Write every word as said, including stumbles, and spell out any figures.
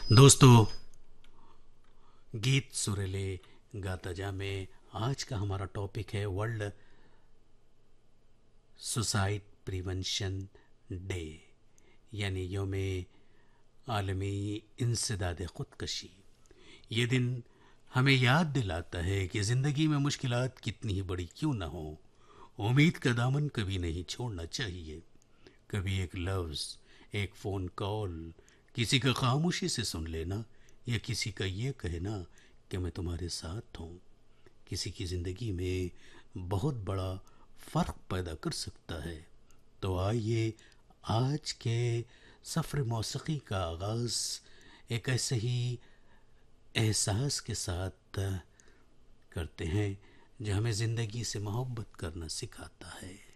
दोस्तों, गीत सुरीले गाता जा में आज का हमारा टॉपिक है वर्ल्ड सुसाइड प्रिवेंशन डे, यानी योम आलमी इंसदाद खुदकशी। ये दिन हमें याद दिलाता है कि ज़िंदगी में मुश्किलात कितनी ही बड़ी क्यों ना हो, उम्मीद का दामन कभी नहीं छोड़ना चाहिए। कभी एक लफ्ज़, एक फ़ोन कॉल, किसी का खामोशी से सुन लेना या किसी का ये कहना कि मैं तुम्हारे साथ हूँ, किसी की ज़िंदगी में बहुत बड़ा फ़र्क पैदा कर सकता है। तो आइए आज के सफ़र मौसीक़ी का आगाज़ एक ऐसे ही एहसास के साथ करते हैं जो हमें ज़िंदगी से मोहब्बत करना सिखाता है।